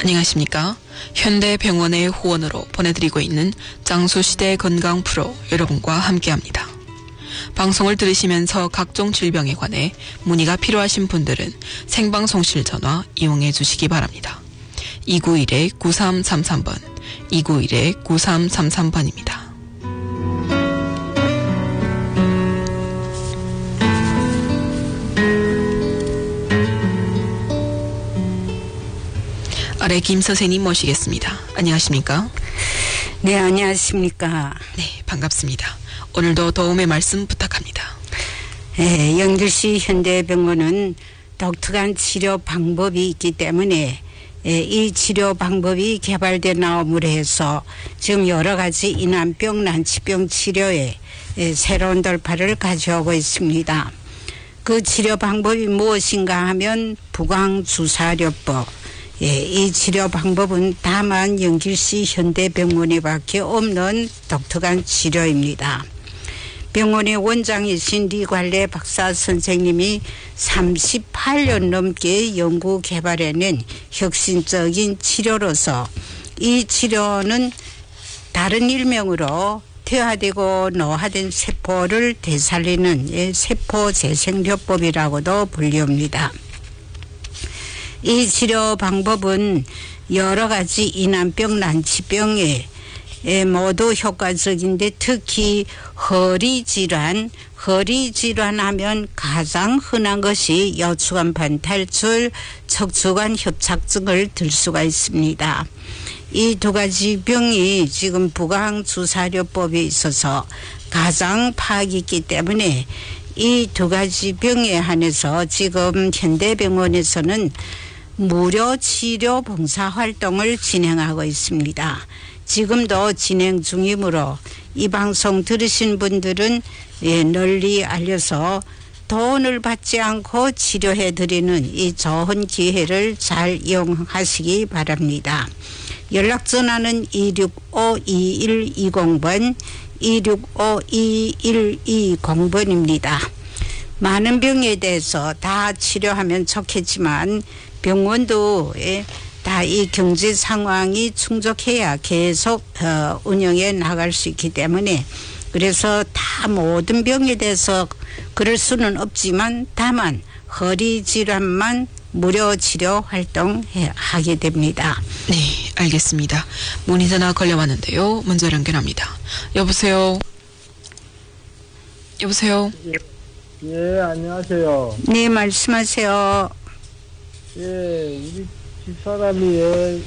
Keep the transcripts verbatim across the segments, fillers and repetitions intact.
안녕하십니까. 현대병원의 후원으로 보내드리고 있는 장수시대 건강 프로 여러분과 함께합니다. 방송을 들으시면서 각종 질병에 관해 문의가 필요하신 분들은 생방송실 전화 이용해 주시기 바랍니다. 이구일 구삼삼삼 번, 이구일 구삼삼삼 번입니다. 아래 김 선생님 모시겠습니다. 안녕하십니까? 네, 안녕하십니까? 네, 반갑습니다. 오늘도 도움의 말씀 부탁합니다. 네, 영주시 현대병원은 독특한 치료 방법이 있기 때문에 이 치료 방법이 개발된 나옴으로 해서 지금 여러 가지 인한병, 난치병 치료에 새로운 돌파를 가져오고 있습니다. 그 치료 방법이 무엇인가 하면 부광주사료법. 예, 이 치료 방법은 다만 영길시 현대병원에밖에 없는 독특한 치료입니다. 병원의 원장이신 리관래 박사 선생님이 삼십팔 년 넘게 연구 개발해낸 혁신적인 치료로서 이 치료는 다른 일명으로 퇴화되고 노화된 세포를 되살리는 예, 세포 재생료법이라고도 불립니다. 이 치료 방법은 여러 가지 인한병, 난치병에 모두 효과적인데 특히 허리 질환, 허리 질환 하면 가장 흔한 것이 여추관 반탈출, 척추관 협착증을 들 수가 있습니다. 이 두 가지 병이 지금 부광주사료법에 있어서 가장 파악이 있기 때문에 이 두 가지 병에 한해서 지금 현대병원에서는 무료 치료 봉사활동을 진행하고 있습니다. 지금도 진행 중이므로 이 방송 들으신 분들은 널리 알려서 돈을 받지 않고 치료해드리는 이 좋은 기회를 잘 이용하시기 바랍니다. 연락전화는 이육오 이일이공 번, 이육오 이일이공 번입니다. 많은 병에 대해서 다 치료하면 좋겠지만 병원도 다 이 경제 상황이 충족해야 계속 어, 운영해 나갈 수 있기 때문에 그래서 다 모든 병에 대해서 그럴 수는 없지만 다만 허리 질환만 무료 치료 활동하게 됩니다. 네, 알겠습니다. 문의 전화 걸려왔는데요. 먼저 연결합니다. 여보세요. 여보세요. 예, 예, 안녕하세요. 네, 말씀하세요. 예, 우리 집사람이 예,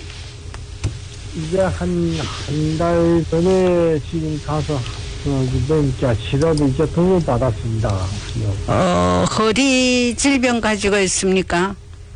이제 한, 한 달 전에 지금 가서, 저기, 뭐니까, 치료를 이제 등을 받았습니다. 어, 허리 질병 가지고 있습니까?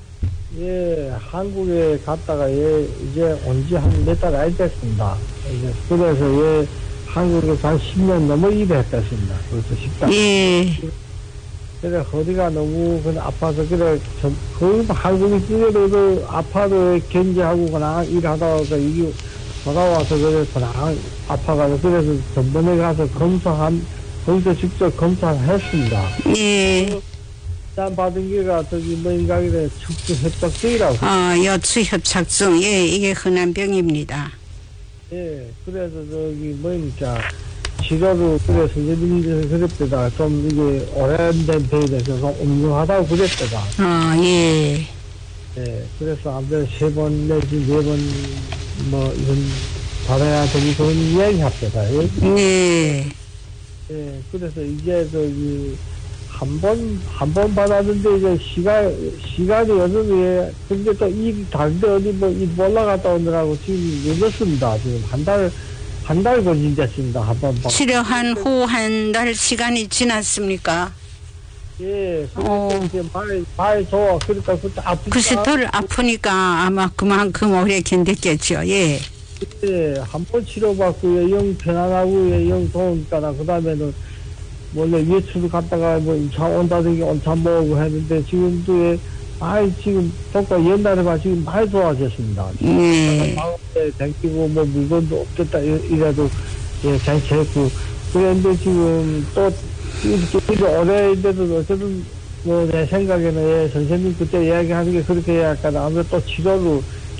예, 한국에 갔다가 예, 이제 온 지 한 몇 달 안 됐습니다. 이제 그래서 예, 한국에서 한 십 년 넘어 일을 했습니다. 그래서 식당. 예. 그래, 허리가 너무, 그냥 아파서, 그래, 전, 거의 한국에 뛰어도 아파도 견제하고 그냥 일하다가 이게 돌아와서 그래, 그냥 아파가지고, 그래서 전번에 가서 검사한, 거기서 직접 검사를 했습니다. 예. 일단 받은 게가, 저기, 뭐인가, 그래, 척추 협착증이라고. 어, 여추 협착증. 예, 이게 흔한 병입니다. 예, 그래서 저기, 뭐니까, 치료를, 그래, 선생님이 그랬대다. 좀, 이게, 오래된 병에 대해서 좀 엄중하다고 그랬대다. 어, 예. 예, 그래서 아무래도 세 번 내지 네 번, 뭐, 이런, 받아야 되니 그런 이야기 합니다. 예? 네. 예, 그래서 이제, 저기, 한 번, 한 번 받았는데, 이제 시간, 시간이 어느게, 근데 또 일이 다른데 어디 뭐, 일 올라갔다 오느라고 지금 늦었습니다. 지금 한 달, 한 달 걸린댔습니다. 한 번. 치료한 후 한 달 시간이 지났습니까? 예, 어. 그래서 이제 많이, 많이 좋아. 그러니까 그때 아프니까. 글쎄 덜 아프니까 아마 그만큼 오래 견뎠겠죠. 예. 예, 한 번 치료받고, 예, 영 편안하고, 예, 영 좋으니까, 그 다음에는, 원래 외출을 갔다가, 뭐, 차 온다든지, 온차 먹고 했는데, 지금도, 예, 많이 지금, 똑같 옛날에 봐, 지금 많이 좋아졌습니다. 예. 마음에 댕기고, 뭐, 물건도 없겠다, 이래도, 예, 괜찮고. 그런데 지금 또, 이렇게, 이렇게 오래인데도, 어쨌든, 뭐, 내 생각에는, 예, 선생님 그때 이야기하는 게 그렇게 약간, 아무래도 또 치료로,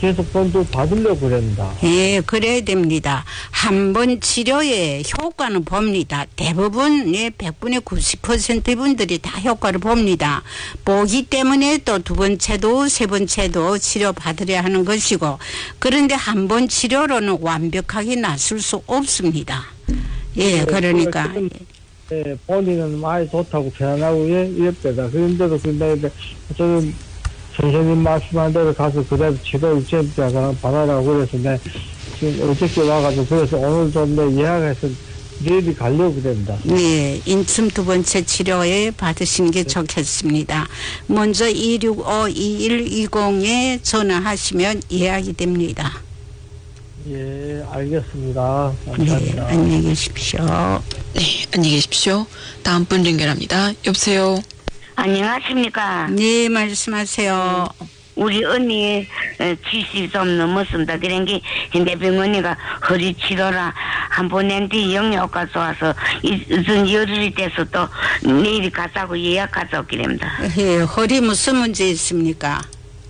계속 돈도 받으려고 그런다. 예, 그래야 됩니다. 한 번 치료에 효과는 봅니다. 대부분, 예, 백 분의 구십 퍼센트 분들이 다 효과를 봅니다. 보기 때문에 또 두 번째도 세 번째도 치료 받으려 하는 것이고, 그런데 한 번 치료로는 완벽하게 낫을 수 없습니다. 예, 그러니까. 예, 본인은 많이 좋다고 편안하고 예, 이랬대다. 그런데도 근데 저는 선생님 말씀한 대로 가서 그대로 치료를 제때 받아라고 그래서 내 지금 어저께 와가지고 그래서 오늘 좀 내 예약해서 내일이 가려고 그런다. 네, 인춤 두 번째 치료에 받으시는 게 좋겠습니다. 먼저 이육오 이일이공에 전화하시면 예약이 됩니다. 예, 알겠습니다. 감사합니다. 네, 안녕히 계십시오. 네, 안녕히 계십시오. 다음 분 연결합니다. 여보세요. 안녕하십니까. 네, 말씀하세요. 우리 언니 칠십 좀 넘었습니다. 그런 게 현대 병원이가 허리 치료라 한 번 낸뒤 영양가 좋아서 이전 열흘이 돼서 또 내일 가자고 예약하자고 그럽니다. 예, 허리 무슨 문제 있습니까?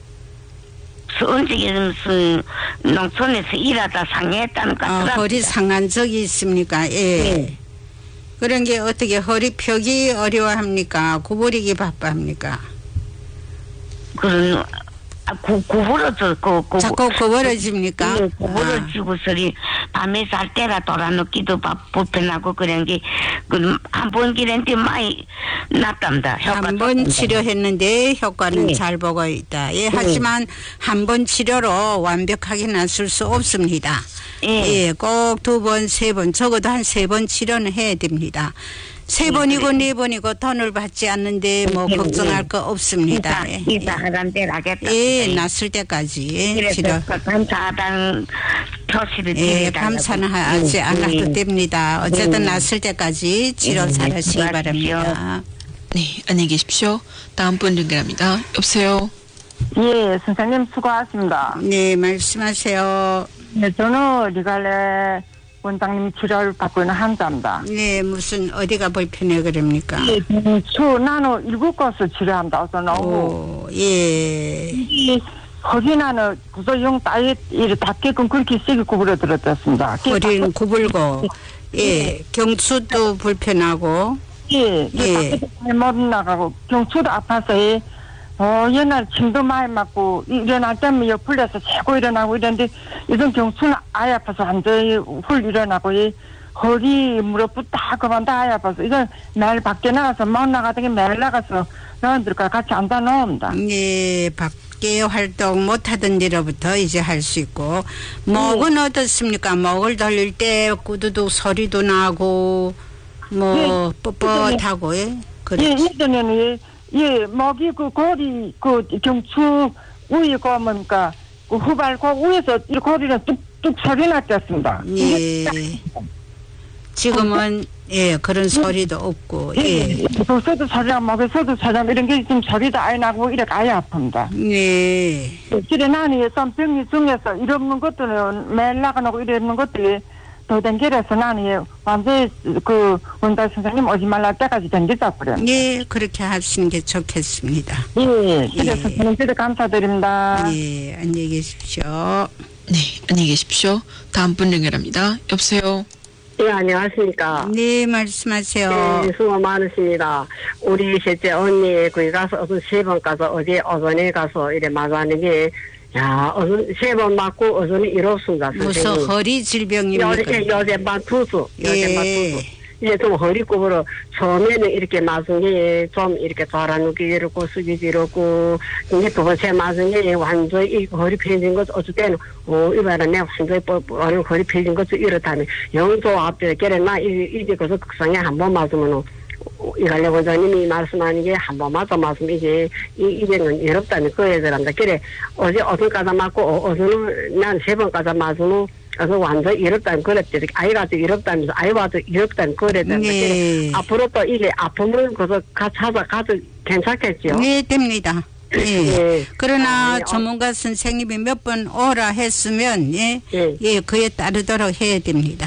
언제 무슨 농촌에서 일하다 상해했다는 것 아, 같더랍니다. 허리 상한 적이 있습니까? 예. 네. 그런 게 어떻게 허리 펴기 어려워합니까? 구부리기 바빠합니까? 그런 아, 구, 구부러져, 구, 구, 자꾸 구부러집니까? 네, 구부러지고 소리 밤에 잘 때라 돌아눕기도 바, 불편하고 그런 게, 그, 한 번 기는데 많이 낫답니다. 한 번 치료했는데 효과는 네. 잘 보고 있다. 예, 하지만 한 번 치료로 완벽하게 낫을 수 없습니다. 예. 예, 꼭 두 번, 세 번, 적어도 한 세 번 치료는 해야 됩니다. 세 번이고 네 번이고 돈을 받지 않는데 뭐 예, 걱정할 예. 거 없습니다. 예, 이따 하단 때 하겠다. 예, 낫을 때까지 예, 치료. 그래서 감사하다는 표시를 예, 드리겠다. 감사는 하지 않아도 됩니다. 어쨌든 예. 낫을 때까지 치료 예, 잘 하시기 수고하십시오. 바랍니다. 네, 안녕히 계십시오. 다음 분 연결합니다. 여보세요. 예, 선생님 수고하십니다. 네, 말씀하세요. 네, 저는 리갈레 원장님 치료를 받고 있는 환자입니다. 네, 무슨 어디가 불편해 그럽니까? 예, 저 나는 일곱 곳을 치료한다. 그래서 너무 오, 예. 이 허리 나는 구조용 따위 이를 닿게끔 그렇게 세게 구부려 들었습니다. 허리는 구불고, 예, 경추도 불편하고, 예, 예. 예. 잘못 나가고 경추도 아파서 예. 어, 옛날 침도 많이 맞고, 일어날 때면 옆을려서 자고 일어나고 이랬는데, 이런 경추는 아예 아파서 완전히 훌 일어나고, 이 허리, 무릎부터 다 그만 다 아예 아파서, 이건 매일 밖에 나가서, 못 나가던 게 매일 나가서, 너희들과 같이 앉아 놓습니다. 예, 밖에 활동 못하던 데로부터 이제 할 수 있고, 목은 어떻습니까? 목을 돌릴 때 꾸두둑 소리도 나고, 뭐, 예. 뻣뻣하고, 예? 예, 그렇지. 예전에는, 예, 예, 목이 그 고리, 그 경추 위에 그 뭡니까, 그 후발 그 위에서 이 고리는 뚝뚝 소리 났겠습니다. 예. 지금은, 예, 그런 소리도 없고, 예. 벌써도 소리랑 목에서도 소리랑 이런 게 좀 소리도 아예 나고 이렇게 아예 아픕니다. 예. 그래 나는 좀 병리 중에서 이런 것들은 매일 나가고 이러는 것들이 더 댕겨서 나는 완전히 그 원장 선생님 오지 말라 때까지 댕기자 그래. 예, 그렇게 하시는 게 좋겠습니다. 예, 그래서 예. 저는 진짜 감사드립니다. 예, 안녕히 계십시오. 네, 안녕히 계십시오. 다음 분 연결합니다. 여보세요. 예, 안녕하십니까. 네, 말씀하세요. 예, 수고 많으십니다. 우리 셋째 언니 거기 가서 어서 세 번 가서 어제 오전에 가서 이래 맞았는 게, 야, 어서 세 번 맞고 어전이 이렇습니다. 무슨 선생님. 허리 질병입니까? 요새 요새만 투수, 요새만 예. 투수. 이제 좀 허리 굽으로 처음에는 이렇게 맞은 게 좀 이렇게 돌아누기 이렇고 숙이기 이렇고 이제 두 번째 맞은 게 완전히 이 허리 펴진 것 어쩔 때는 어 이번에 완전히 뻔뻔한 허리 펴진 것도 이렇다면 영조 앞에 걔나 이제 그래서 극상에 한 번 맞으면 이갈래 원장님이 말씀하는 게 한 번 맞아 맞으면 이제 이 이제는 어렵다는 거에들한다. 그래 어제 어떤 까자 맞고 어제는 난 세 번 까자 맞으면 그래서 완전 이렇다는 그랬지. 아이가도 이렇다면서 아이와도 이렇다는 그랬다는 네. 앞으로 또 이게 아픔을 그래서 같이 하자 가도 괜찮겠죠? 네, 됩니다. 예. 예. 그러나 아, 네. 전문가 선생님이 몇 번 오라 했으면, 예, 예. 예, 그에 따르도록 해야 됩니다.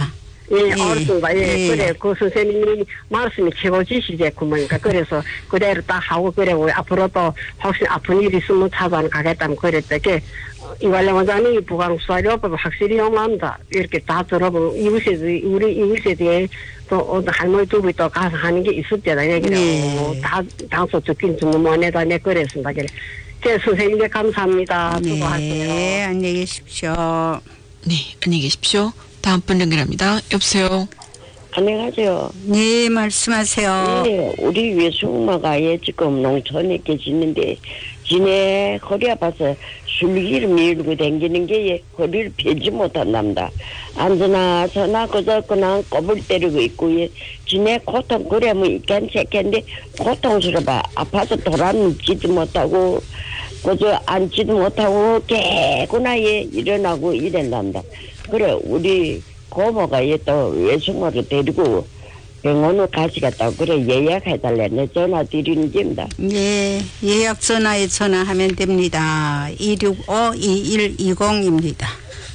예, 예. 알았습니다. 예, 예. 그래, 그 선생님이 말씀이 최고지시제, 그러니까. 그래서 그대로 딱 하고, 그래, 우리 앞으로도 혹시 아픈 일이 있으면 찾아는 가겠다면 그랬더니, 이관련 원장님이 부강수사료법을 확실히 용납니다. 이렇게 다 들어보면, 이웃에, 우리 이웃에 또, 어, 할머니 두분이 또 가서 하는 게 있을 때다, 얘기를. 네. 다, 당초 듣긴 좀 못해다, 내 그랬습니다. 그래. 제 선생님께 감사합니다. 수고하세요. 네, 안녕히 계십시오. 네, 안녕히 계십시오. 다음 분 연결합니다. 여보세요. 안녕하세요. 네, 말씀하세요. 네, 우리 외숙모가 예, 지금 농촌에 계시는데, 지네 허리 아파서 술기를 밀고 다니는 게 예, 허리를 펴지 못한답니다. 앉으나 서나 그저 그냥 꼽을 때리고 있고, 예, 지네 고통 그래면 있긴 좋겠는데, 고통스러워. 아파서 돌아 눕지도 못하고, 그저 앉지도 못하고, 개구나 예, 일어나고 이런답니다. 그래, 우리 고모가 얘 또 외숙모를 데리고 병원을 가시겠다고 그래 예약해달래. 내 전화 드리는 겁니다. 예, 예약 전화에 전화하면 됩니다. 이육오 이일이공입니다.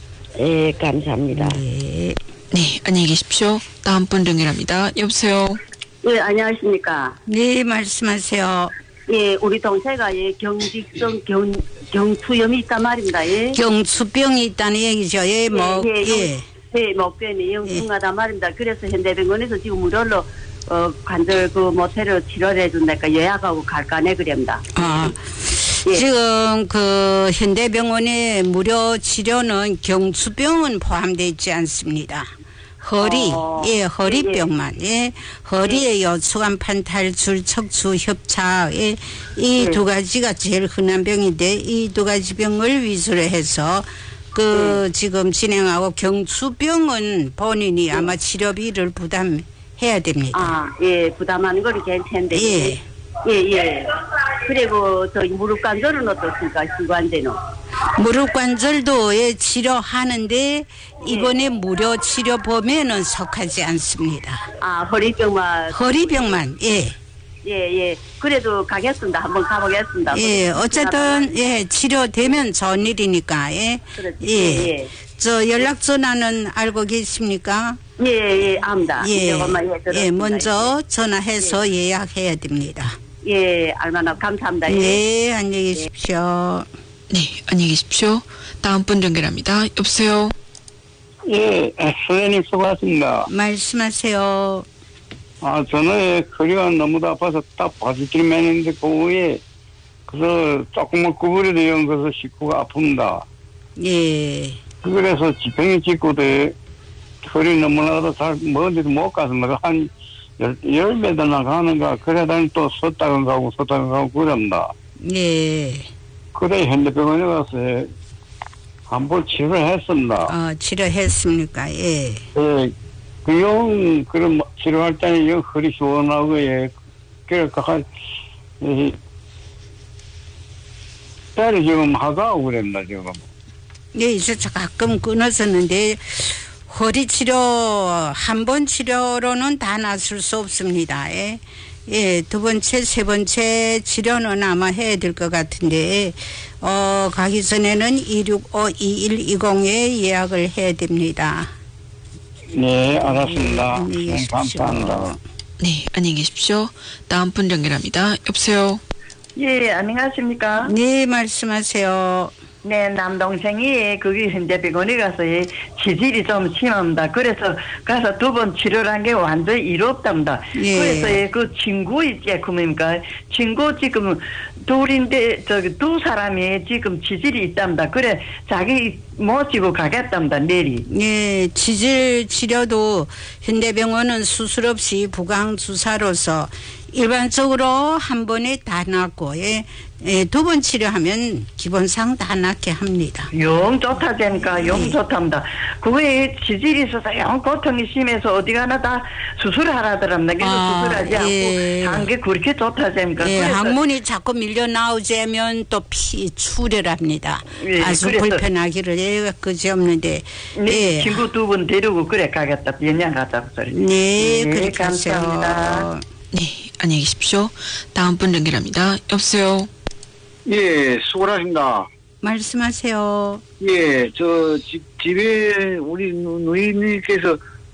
예, 감사합니다. 예. 네, 안녕히 계십시오. 다음 분 연결합니다. 여보세요. 예, 안녕하십니까. 네, 말씀하세요. 예, 우리 동생가 예, 경직성 경, 경투염이 있단 말입니다. 예. 경수병이 있다는 얘기죠. 예, 뭐, 예, 예, 예. 예, 목변이 영중하단 말입니다. 그래서 현대병원에서 지금 무료로 어, 관절 그 모텔을 치료를 해준다니까 예약하고 갈까네 그럽니다. 아, 예. 지금 그 현대병원의 무료 치료는 경수병은 포함되어 있지 않습니다. 허리, 어, 예, 허리병만, 예, 허리에 요추관 판탈출, 척추 협착, 예, 이 두 가지가 제일 흔한 병인데 이 두 가지 병을 위주로 해서 그 지금 진행하고 경수병은 본인이 아마 치료비를 부담해야 됩니다. 아, 예, 부담하는 건 괜찮은데. 예. 예, 예. 그리고 저 무릎 관절은 어떻습니까? 시관제는. 무릎 관절도 예, 치료하는데 이번에 무료 치료 범위에는 속하지 않습니다. 아, 허리병만. 허리병만, 예. 예, 예. 그래도 가겠습니다. 한번 가보겠습니다. 예, 어쨌든, 예, 치료되면 좋은 일이니까, 예. 그렇지. 예. 예, 예. 저 연락 전화는 알고 계십니까? 예, 예, 압니다. 예. 이것만 예, 예, 들었습니다. 먼저 전화해서 예약해야 됩니다. 예, 얼마나 감사합니다. 예. 네, 안녕히 계십시오. 네, 안녕히 계십시오. 다음 분 연결합니다. 여보세요. 예, 아, 선생님 수고하셨습니다. 말씀하세요. 아, 저는 허리가 너무 아파서 딱 바지길 매는데 그 후에 그래서 조금만 구부려도 영 그래서 식구가 아픕니다. 예. 그래서 지평이 짓고도 허리 너무나도 잘 먼데도 못 가서 한 열, 열 배나 가는가 그래다니 또 섰다가 가고 섰다가 가고 그럽니다. 예. 그래 현대병원에 가서 한번 치료를 했습니다. 어, 치료했습니까? 예. 예, 그 영, 그런 치료할 때는 영 허리 시원하고, 예, 그래서 한, 이, 때를 지금 하가고 그랬나, 지금. 네, 이제 저 가끔 끊어졌는데 허리 치료 한 번 치료로는 다 낫을 수 없습니다. 예. 예, 두 번째, 세 번째 치료는 아마 해야 될 것 같은데 어, 가기 전에는 이육오 이일이공에 예약을 해야 됩니다. 네, 알았습니다. 안녕히 네, 계십시오. 감사합니다. 네, 안녕히 계십시오. 다음 분 연결합니다. 여보세요. 예, 안녕하십니까? 네, 말씀하세요. 네, 남동생이 거기 현대병원에 가서 예, 치질이 좀 심합니다. 그래서 가서 두 번 치료를 한 게 완전히 이롭답니다. 예. 그래서 예, 그 친구 있지, 그뭡니까? 친구 지금 둘인데, 저기 두 사람이 지금 치질이 있답니다. 그래, 자기 모시고 가겠답니다, 내리. 네, 치질 치료도 현대병원은 수술 없이 부강 주사로서 일반적으로 한 번에 다 낫고, 예, 예, 두 번 치료하면 기본상 다 낫게 합니다. 영 좋다니까 영 네. 좋답니다. 그거에 지질이 있어서 영 고통이 심해서 어디 가나 다 수술을 하라더랍니다. 그래서 아, 수술하지 않고 예. 한 게 그렇게 좋다니까. 예, 그래서 항문이 자꾸 밀려 나오자면 또 피 출혈합니다. 예, 아주 그래서- 불편하기를 예, 그지 없는데. 네, 예. 친구 두 분 데리고 그래 가겠다. 연양 가자고 소리. 네, 네, 그렇게 감사합니다. 하세요. 네, 안녕히 계십시오. 다음 분 연결합니다. 여보세요. 예, 수고하십니다. 말씀하세요. 예, 저 집, 집에 우리 누- 누이님께서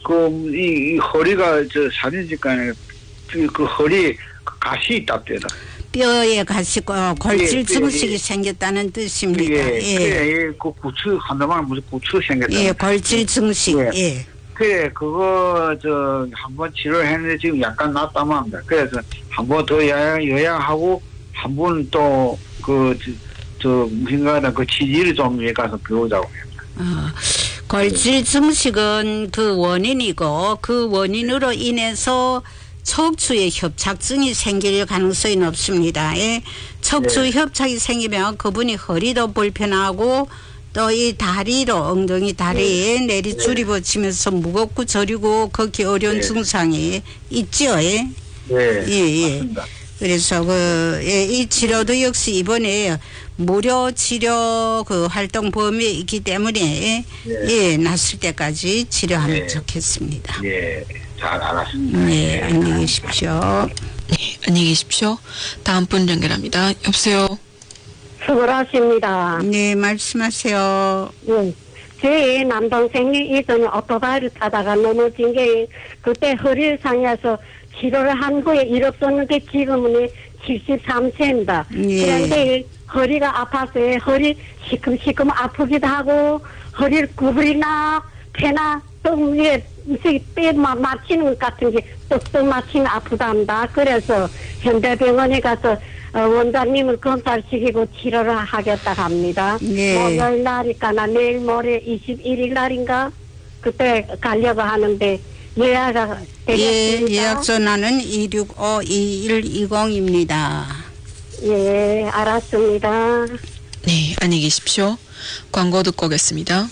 그, 이, 이 허리가, 저, 사진 찍간에, 그, 그 허리, 가시 있답니다. 뼈에 가시고 골질 예, 증식이 예, 생겼다는 뜻입니다. 예, 예. 그래, 예, 그 구추, 한다만 무슨 구추 생겼다. 예, 골질 증식. 예. 예. 그래, 그거, 저, 한번 치료를 했는데 지금 약간 낫다만 합니다. 그래서 한 번 더 요양, 요양하고, 한 번 또, 그, 저, 저, 무슨가, 그 치질을 좀 여기 가서 배우자고 합니다. 어, 골질 증식은 그 원인이고, 그 원인으로 인해서 척추에 협착증이 생길 가능성이 높습니다. 예. 척추 네. 협착이 생기면 그분이 허리도 불편하고 또 이 다리로 엉덩이 다리에 네. 내리 줄입어치면서 무겁고 저리고 걷기 어려운 네. 증상이 있죠. 예. 네. 예, 예. 맞습니다. 그래서 그, 예, 이 치료도 역시 이번에 무료 치료 그 활동 범위에 있기 때문에 네. 예, 났을 때까지 치료하면 네. 좋겠습니다. 예, 잘 알았습니다. 네, 안녕히 계십시오. 네, 안녕히 계십시오. 다음 분 연결합니다. 여보세요. 수고하십니다. 네, 말씀하세요. 예. 제 남동생이 예전에 오토바이를 타다가 넘어진 게 그때 허리를 상해서 치료를 한 후에 일없었는데 지금은 칠십삼 세입니다. 예. 그런데 허리가 아파서 허리 시큼시큼 아프기도 하고 허리를 구부리나 패나 또 위에 뼈 맞히는 것 같은 게 떡떡 맞히면 아프답니다. 그래서 현대병원에 가서 어, 원장님을 검사시키고 치료를 하겠다 합니다. 예. 목요일 날이니까 내일 모레 이십일 일 날인가 그때 가려고 하는데 예약가 예, 되겠습니까? 예약 전화는 이육오 이일이공입니다. 예, 알았습니다. 네, 안녕히 계십시오. 광고 듣고 오겠습니다.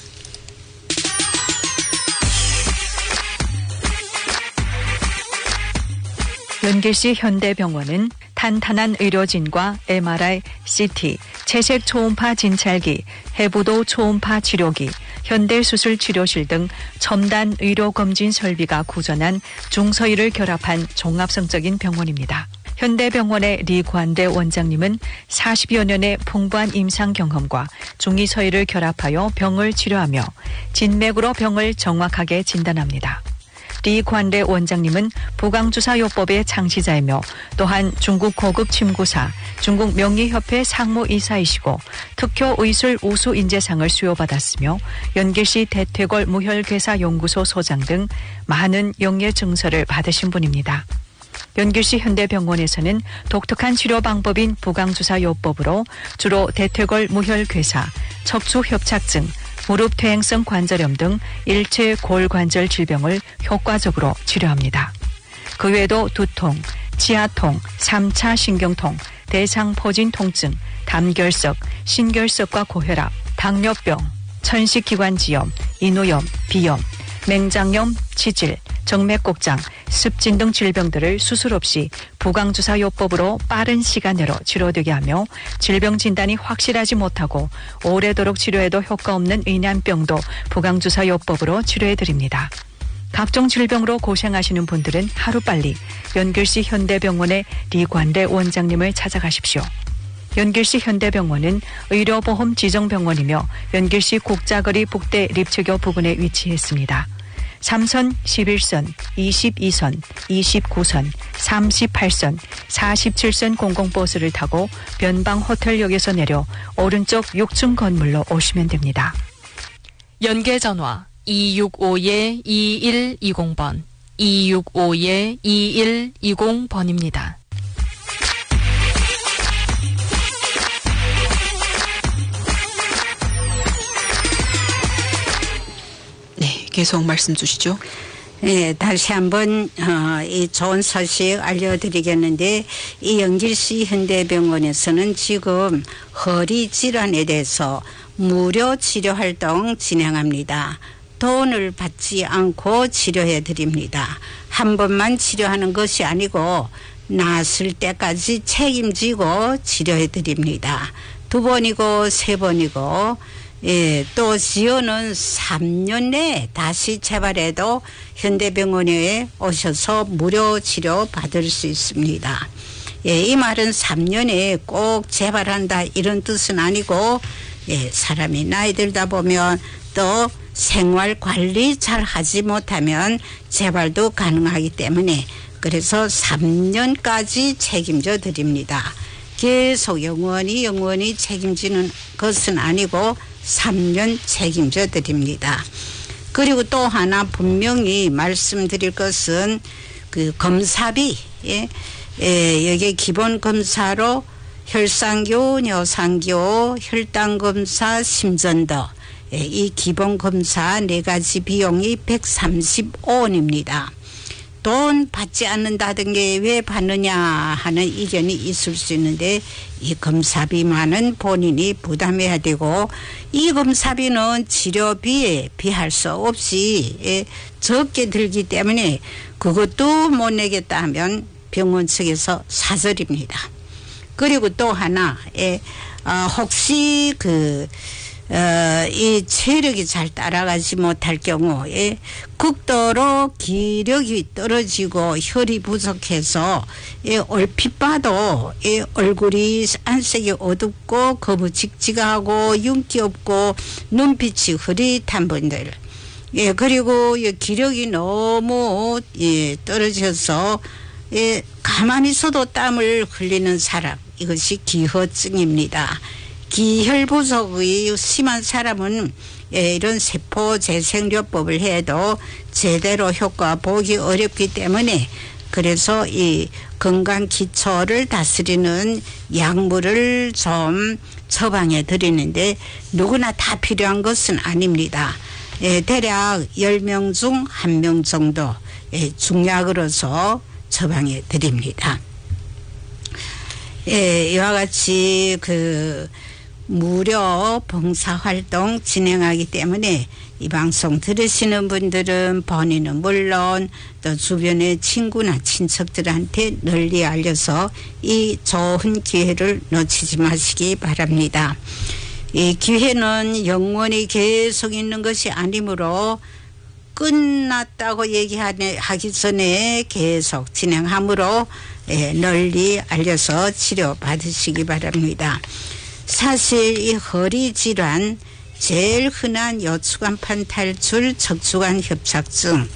연길시 현대병원은 탄탄한 의료진과 엠알아이, 씨티, 채색 초음파 진찰기, 해부도 초음파 치료기, 현대수술 치료실 등 첨단 의료검진 설비가 구전한 중서의를 결합한 종합성적인 병원입니다. 현대병원의 리관대 원장님은 사십여 년의 풍부한 임상 경험과 중의서의를 결합하여 병을 치료하며 진맥으로 병을 정확하게 진단합니다. 리관대 원장님은 부강주사요법의 창시자이며 또한 중국 고급 침구사, 중국 명의협회 상무이사이시고 특효의술 우수인재상을 수여받았으며 연길시 대퇴골 무혈괴사연구소 소장 등 많은 영예 증서를 받으신 분입니다. 연길시 현대병원에서는 독특한 치료 방법인 부강주사요법으로 주로 대퇴골 무혈괴사, 척추협착증, 무릎 퇴행성 관절염 등 일체 골관절 질병을 효과적으로 치료합니다. 그 외에도 두통, 치아통, 삼 차 신경통, 대상포진 통증, 담결석, 신결석과 고혈압, 당뇨병, 천식기관지염, 인후염, 비염, 맹장염, 치질, 정맥곡장, 습진 등 질병들을 수술 없이 부강주사요법으로 빠른 시간 내로 치료되게 하며 질병 진단이 확실하지 못하고 오래도록 치료해도 효과 없는 의난병도 부강주사요법으로 치료해드립니다. 각종 질병으로 고생하시는 분들은 하루빨리 연길시 현대병원의 리관대 원장님을 찾아가십시오. 연길시 현대병원은 의료보험 지정병원이며 연길시 국자거리 북대 립체교 부근에 위치했습니다. 삼 선, 십일 선, 이십이 선, 이십구 선, 삼십팔 선, 사십칠 선 공공버스를 타고 변방호텔역에서 내려 오른쪽 육 층 건물로 오시면 됩니다. 연계전화 이육오 이일이공 번, 이육오 이일이공 번입니다. 네, 계속 말씀 주시죠. 네, 다시 한번 어, 이 좋은 소식 알려드리겠는데 이 연길시 현대병원에서는 지금 허리 질환에 대해서 무료 치료 활동 진행합니다. 돈을 받지 않고 치료해 드립니다. 한 번만 치료하는 것이 아니고 나았을 때까지 책임지고 치료해 드립니다. 두 번이고 세 번이고 예, 또 지연은 삼 년 내에 다시 재발해도 현대병원에 오셔서 무료 치료 받을 수 있습니다. 예, 이 말은 삼 년에 꼭 재발한다 이런 뜻은 아니고 예, 사람이 나이 들다 보면 또 생활 관리 잘 하지 못하면 재발도 가능하기 때문에 그래서 삼 년까지 책임져 드립니다. 계속 영원히 영원히 책임지는 것은 아니고 삼 년 책임져 드립니다. 그리고 또 하나 분명히 말씀드릴 것은 그 검사비, 예, 예, 여기 기본 검사로 혈상교, 뇨상교, 혈당검사, 심전도, 예, 이 기본 검사 네 가지 비용이 백삼십오 원입니다. 돈 받지 않는다던 게 왜 받느냐 하는 의견이 있을 수 있는데 이 검사비만은 본인이 부담해야 되고 이 검사비는 치료비에 비할 수 없이 예, 적게 들기 때문에 그것도 못 내겠다 하면 병원 측에서 사절입니다. 그리고 또 하나 예, 어, 혹시 그 어, 이 체력이 잘 따라가지 못할 경우에 극도로 기력이 떨어지고 혈이 부족해서 예, 얼핏 봐도 예, 얼굴이 안색이 어둡고 거무직직하고 윤기 없고 눈빛이 흐릿한 분들 예, 그리고 예, 기력이 너무 예, 떨어져서 예, 가만히 있어도 땀을 흘리는 사람 이것이 기허증입니다. 기혈 부족이 심한 사람은 예, 이런 세포 재생료법을 해도 제대로 효과 보기 어렵기 때문에 그래서 이 건강 기초를 다스리는 약물을 좀 처방해 드리는데 누구나 다 필요한 것은 아닙니다. 예, 대략 열 명 중 한 명 정도 예, 중약으로서 처방해 드립니다. 예, 이와 같이 그 무료 봉사활동 진행하기 때문에 이 방송 들으시는 분들은 본인은 물론 또 주변의 친구나 친척들한테 널리 알려서 이 좋은 기회를 놓치지 마시기 바랍니다. 이 기회는 영원히 계속 있는 것이 아니므로 끝났다고 얘기하기 전에 계속 진행하므로 예, 널리 알려서 치료받으시기 바랍니다. 사실 이 허리 질환 제일 흔한 요추간판 탈출 척추관 협착증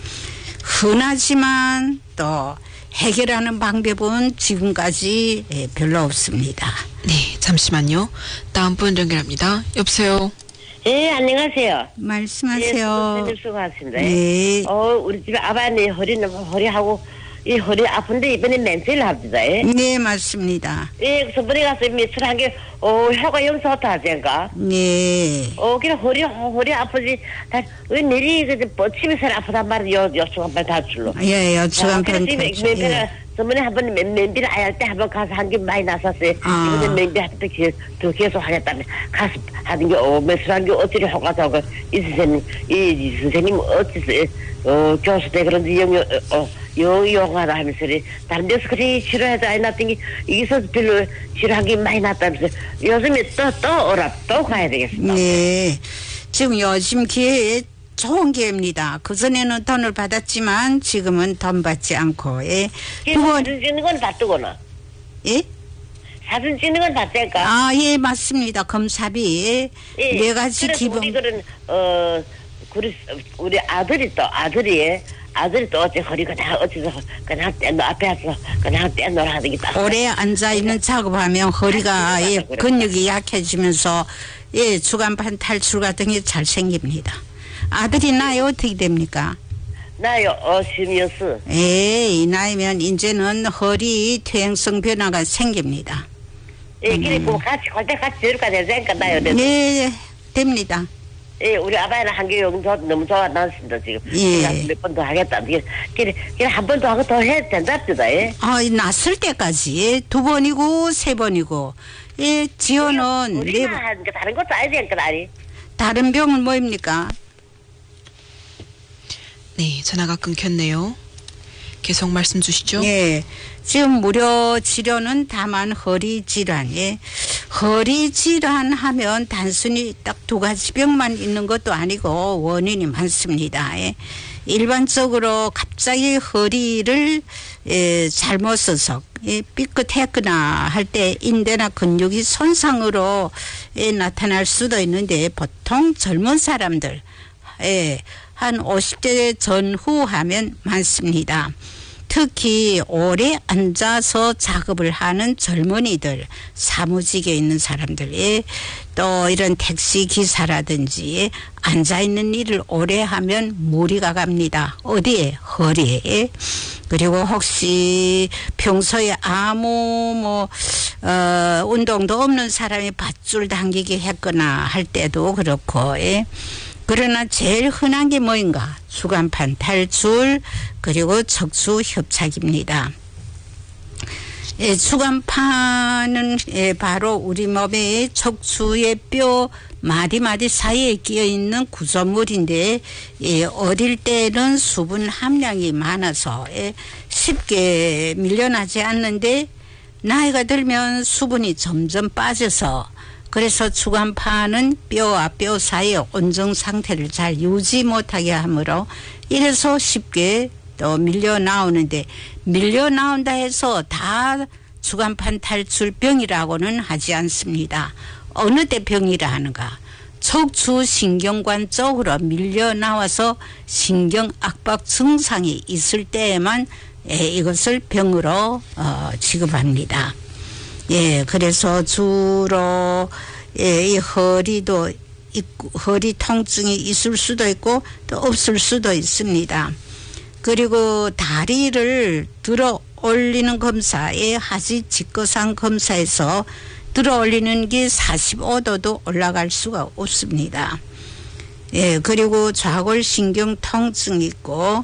흔하지만 또 해결하는 방법은 지금까지 별로 없습니다. 네, 잠시만요. 다음 분 연결합니다. 여보세요. 예, 안녕하세요. 말씀하세요. 예, 수고하셨습니다. 네. 어, 우리 집에 아버님 허리는 허리하고 이 허리 아픈데 이번에 멘트를 합니다. 예? 네, 맞습니다. 예, 저번에 가서 며칠 한 게, 어, 혀가 영서 왔다 하지않까? 네. 어, 그래, 허리, 허리 아프지. 다, 왜 내리, 그, 뻗치면서 아프단 말이야, 요추간판 탈출로. 예, 요추간판 탈출. 그래서 예. 저번에 한 번 멘비를 아야 때 한 번 가서 한 게 많이 났었어요. 아. 이번에 멘비 할 때 더 계속 하겠다면 가서 하는 게, 어, 며칠 한 게 어찌리 효과도 이 선생님, 이, 이 선생님 어찌서, 어, 교수 때 그런지 영, 어, 요용하다 하면서 다른 데서 그리 치료해도 안 났던 게 여기서 별로 치료한 게 많이 났다면서 요즘에 또 또 오라 또 가야 되겠습니다. 네, 지금 요즘 기회에 좋은 기회입니다. 그전에는 돈을 받았지만 지금은 돈 받지 않고 예. 사진 찍는 건 받더구나. 예? 사진 찍는 건 받을까? 아, 예, 맞습니다. 검사비 예. 네 가지 기본. 우리 그런 어 우리 우리 아들이 또 아들이 아들이 또 어째 허리가 다 어째서 그냥 떼놓 앞에 와서 그냥 떼놓으라 하는 게 딱. 오래 앉아 있는 작업하면 허리가 예, 근육이 약해지면서 예, 주간판 탈출 같은 게 잘 생깁니다. 아들이 나이 어떻게 됩니까? 나요, 어, 심이었어. 예, 이 나이면 이제는 허리 퇴행성 변화가 생깁니다. 예, 그래, 그 같이 갈 때 같이 저럴까 되니까 나요. 네, 됩니다. 예, 우리 아빠는 한개 용서 너무 좋아놨습니다, 지금. 예. 몇 번 더 하겠다. 그래, 그래, 그래, 한 번 더 하고 더 해야 된답니다, 예. 아, 났을 때까지 두 번이고 세 번이고. 예, 지원은 우리가 네 번. 하는 거 다른 것도 아니지, 않까, 아니? 다른 병은 뭐입니까? 네, 전화가 끊겼네요. 계속 말씀 주시죠. 예. 지금 무료 치료는 다만 허리 질환, 예. 허리 질환 하면 단순히 딱 두 가지 병만 있는 것도 아니고 원인이 많습니다. 예. 일반적으로 갑자기 허리를 예, 잘못 써서 예, 삐끗했거나 할 때 인대나 근육이 손상으로 예, 나타날 수도 있는데 보통 젊은 사람들 예, 한 오십 대 전후 하면 많습니다. 특히 오래 앉아서 작업을 하는 젊은이들, 사무직에 있는 사람들, 또 이런 택시 기사라든지 앉아있는 일을 오래 하면 무리가 갑니다. 어디에? 허리에. 그리고 혹시 평소에 아무 뭐 어, 운동도 없는 사람이 밧줄 당기기 했거나 할 때도 그렇고 예. 그러나 제일 흔한 게 뭐인가? 주간판 탈출 그리고 척추 협착입니다. 예, 주간판은 예, 바로 우리 몸의 척추의 뼈 마디마디 사이에 끼어 있는 구조물인데 예, 어릴 때는 수분 함량이 많아서 예, 쉽게 밀려나지 않는데 나이가 들면 수분이 점점 빠져서 그래서 주간판은 뼈와 뼈 사이의 온정 상태를 잘 유지 못하게 하므로 이래서 쉽게 또 밀려 나오는데 밀려 나온다 해서 다 주간판 탈출병이라고는 하지 않습니다. 어느 때 병이라 하는가? 척추 신경관 쪽으로 밀려 나와서 신경 압박 증상이 있을 때에만 예, 이것을 병으로 어, 취급합니다. 예, 그래서 주로 예, 이 허리도 있고, 허리 통증이 있을 수도 있고 또 없을 수도 있습니다. 그리고 다리를 들어 올리는 검사에 하지 직거상 검사에서 들어 올리는 게 사십오 도도 올라갈 수가 없습니다. 예, 그리고 좌골신경 통증이 있고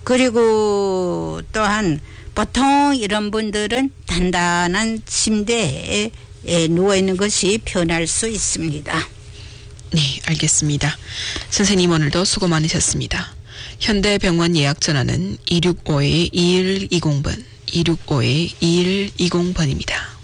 그리고 또한 보통 이런 분들은 단단한 침대에 누워있는 것이 편할 수 있습니다. 네, 알겠습니다. 선생님 오늘도 수고 많으셨습니다. 현대병원 예약 전화는 이육오의 이일이공 번, 이육오의 이일이공 번입니다.